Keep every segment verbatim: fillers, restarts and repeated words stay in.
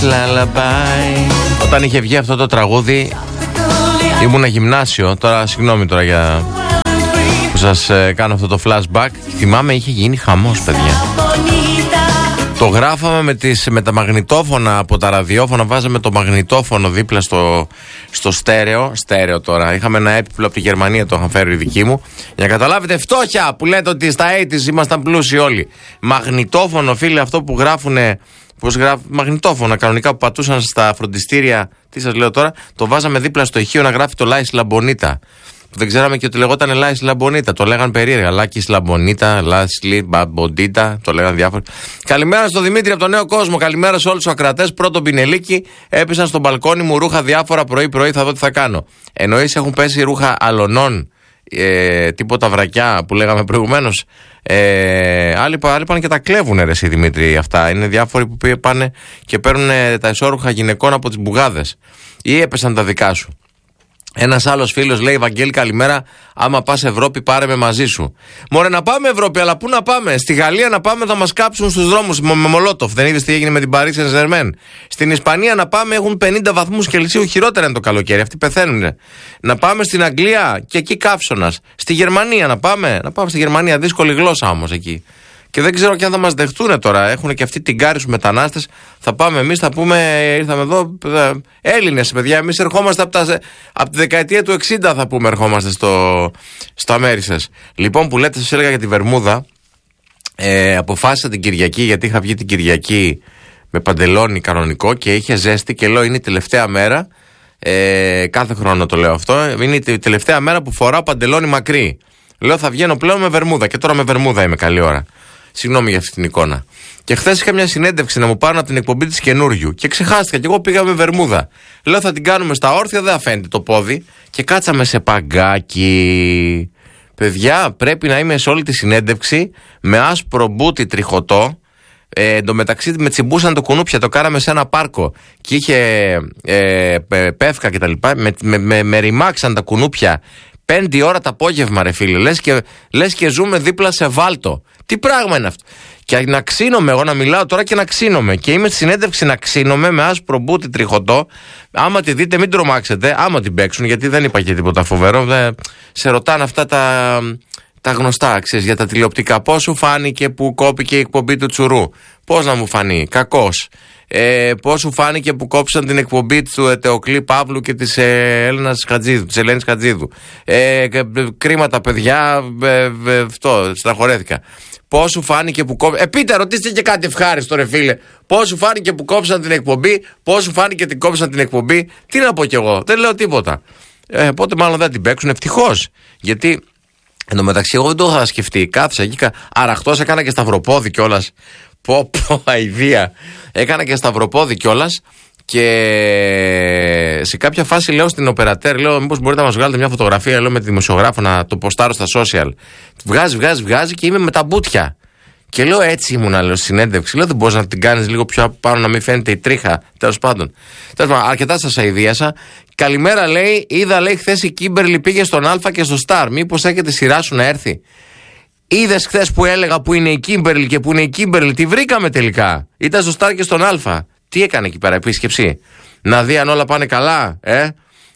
lullaby. Όταν είχε βγει αυτό το τραγούδι ήμουνα γυμνάσιο. Τώρα συγγνώμη τώρα για που σας ε, κάνω αυτό το flashback. Θυμάμαι είχε γίνει χαμός, παιδιά. Το γράφαμε με, τις, με τα μαγνητόφωνα από τα ραδιόφωνα. Βάζαμε το μαγνητόφωνο δίπλα στο, στο στέρεο. Στέρεο τώρα. Είχαμε ένα έπιπλο από τη Γερμανία, το είχαν φέρει οι δικοί μου. Για να καταλάβετε, φτώχεια που λέτε ότι στα ογδόντα ήμασταν πλούσιοι όλοι. Μαγνητόφωνο, φίλε, αυτό που γράφουνε. Πώς γράφει, μαγνητόφωνα κανονικά που πατούσαν στα φροντιστήρια. Τι σας λέω τώρα, το βάζαμε δίπλα στο ηχείο να γράφει το Λάις Λαμπονίτα. Δεν ξέραμε και ότι λεγόταν Λάις Λαμπονίτα. Το λέγαν περίεργα. Λάκης Λαμπονίτα, Λάσλι Μπαμποντίτα. Το λέγαν διάφορα. Καλημέρα στο Δημήτρη από τον Νέο Κόσμο. Καλημέρα σε όλους τους ακρατές. Πρώτο πινελίκι. Έπεσαν στο μπαλκόνι μου ρούχα διάφορα πρωί-πρωί. Θα δω τι θα κάνω. Εννοείς έχουν πέσει ρούχα αλωνών. Ε, τίποτα βρακιά που λέγαμε προηγουμένως. Ε, άλλοι, άλλοι πάνε και τα κλέβουν, ρε εσύ Δημήτρη, αυτά. Είναι διάφοροι που πάνε και παίρνουν τα ισόρουχα γυναικών από τις μπουγάδες. Ή έπεσαν τα δικά σου. Ένας άλλος φίλος λέει: Βαγγέλη, καλημέρα. Άμα πας Ευρώπη, πάρε με μαζί σου. Μωρέ, να πάμε Ευρώπη, αλλά πού να πάμε? Στη Γαλλία να πάμε, θα μας κάψουν στους δρόμους με Μολότοφ. Δεν είδες τι έγινε με την Paris Saint-Germain? Στην Ισπανία να πάμε, έχουν πενήντα βαθμούς Κελσίου, χειρότερα είναι το καλοκαίρι. Αυτοί πεθαίνουν. Να πάμε στην Αγγλία και εκεί καύσωνας. Στη Γερμανία να πάμε. Να πάμε στη Γερμανία, δύσκολη γλώσσα όμως εκεί. Και δεν ξέρω και αν θα μας δεχτούν τώρα. Έχουν και αυτοί την κάρη στους μετανάστες. Θα πάμε εμείς, θα πούμε, ήρθαμε εδώ. Έλληνες, παιδιά. Εμείς ερχόμαστε από, τα, από τη δεκαετία του εξήντα, θα πούμε, ερχόμαστε στο, στο Αμέρισες. Λοιπόν, που λέτε, σας έλεγα για τη Βερμούδα. Ε, αποφάσισα την Κυριακή, γιατί είχα βγει την Κυριακή με παντελόνι κανονικό και είχε ζέστη. Και λέω, είναι η τελευταία μέρα. Ε, κάθε χρόνο το λέω αυτό. Είναι η τελευταία μέρα που φοράω παντελόνι μακρύ. Λέω, θα βγαίνω πλέον με Βερμούδα. Και τώρα με Βερμούδα είμαι, καλή ώρα. Συγγνώμη για αυτή την εικόνα. Και χθες είχα μια συνέντευξη να μου πάρουν από την εκπομπή της καινούριου. Και ξεχάστηκα. Και εγώ πήγα με Βερμούδα. Λέω, θα την κάνουμε στα όρθια, δεν αφαίνεται το πόδι. Και κάτσαμε σε παγκάκι. Παιδιά, πρέπει να είμαι σε όλη τη συνέντευξη με άσπρο μπούτι τριχωτό. Ε, εν τω μεταξύ με τσιμπούσαν το κουνούπια. Το κάναμε σε ένα πάρκο. Και είχε ε, πεύκα κτλ. Με, με, με, με ρημάξαν τα κουνούπια. Πέντε ώρα το απόγευμα, ρε φίλε. Λες και, λες και ζούμε δίπλα σε βάλτο. Τι πράγμα είναι αυτό? Και να ξύνομαι, εγώ να μιλάω τώρα και να ξύνομαι. Και είμαι στη συνέντευξη να ξύνομαι με άσπρο μπούτι τριχωτό. Άμα τη δείτε, μην τρομάξετε. Άμα την παίξουν, γιατί δεν είπα και τίποτα φοβερό. Δε, σε ρωτάνε αυτά τα, τα γνωστά, ξέρεις, για τα τηλεοπτικά. Πώς σου φάνηκε που κόπηκε η εκπομπή του Τσουρού? Πώς να μου φανεί? Κακός. Ε, πώς σου φάνηκε που κόψαν την εκπομπή του Ετεοκλή Παύλου και της ε, Έλληνας Χατζίδου, της Ελένης Χατζίδου? Ε, κρίματα, παιδιά, ε, ε, αυτό, στραχωρέθηκα. Πώς σου φάνηκε που κόψαν. Ε, πείτε, ρωτήστε και κάτι ευχάριστο, ρε φίλε. Πώς σου φάνηκε που κόψαν την εκπομπή? Πώς σου φάνηκε την κόψαν την εκπομπή? Τι να πω κι εγώ, δεν λέω τίποτα. Ε, οπότε μάλλον δεν την παίξουν, ευτυχώς. Γιατί εν τω μεταξύ, εγώ δεν το είχα σκεφτεί. Κάθισα εκεί, αραχτός, έκανα και σταυροπόδι κιόλας. Πω, πω, αηδία. Έκανα και σταυροπόδι κιόλας. Και σε κάποια φάση λέω στην οπερατέρ, λέω, μήπως μπορείτε να μας βγάλετε μια φωτογραφία, λέω, με τη δημοσιογράφο να το ποστάρω στα social. Βγάζει, βγάζει, βγάζει και είμαι με τα μπουτια. Και λέω, έτσι ήμουνα, λέω, συνέντευξη. Λέω, δεν μπορείς να την κάνεις λίγο πιο πάνω, να μην φαίνεται η τρίχα? Τέλος πάντων. Τέλος πάντων, αρκετά σας αηδίασα. Καλημέρα, λέει, είδα, λέει, χθες η Κίμπερλι πήγε στον Α και στο Σταρ. Μήπως έχετε σειρά σου να έρθει? Είδες χθες που έλεγα που είναι η Κίμπερλι και που είναι η Κίμπερλι? Τη βρήκαμε τελικά. Ήταν στο Σταρ και στον Α. Τι έκανε εκεί πέρα, επίσκεψη? Να δει αν όλα πάνε καλά, ε.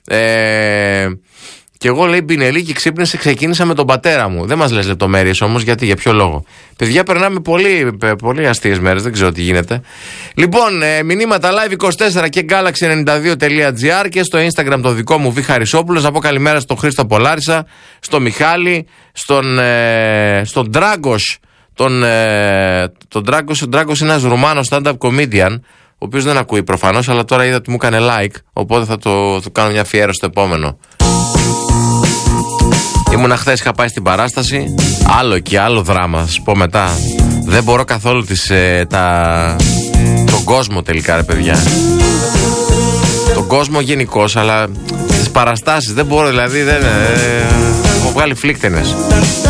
ε και εγώ, λέει, Μπινελίκη, ξύπνησε, ξεκίνησα με τον πατέρα μου. Δεν μας λες λεπτομέρειες όμως, γιατί, για ποιο λόγο? Παιδιά, περνάμε πολύ, πολύ αστείες μέρες, δεν ξέρω τι γίνεται. Λοιπόν, ε, μηνύματα live είκοσι τέσσερα και galaxy ενενήντα δύο τελεία τζι άρ και στο Instagram το δικό μου Β Χαρισόπουλος. Να πω καλημέρα στον Χρήστο Πολάρισα, στον Μιχάλη, στον, ε, στον Ντράγκος. Τον, ε, τον Ντράγκος, ο Ντράγκος είναι ένας Ρουμάνος stand-up comedian, ο οποίος δεν ακούει προφανώς, αλλά τώρα είδα ότι μου έκανε like, οπότε θα το, θα κάνω μια αφιέρωση στο επόμενο. Ήμουνα χθες, είχα πάει στην παράσταση. Άλλο και άλλο δράμα, θα σας πω μετά. Δεν μπορώ καθόλου τις, ε, τα... τον κόσμο τελικά, ρε παιδιά. Τον κόσμο γενικώς, αλλά τις παραστάσεις δεν μπορώ, δηλαδή δεν, ε, έχω βγάλει φλίκτενες.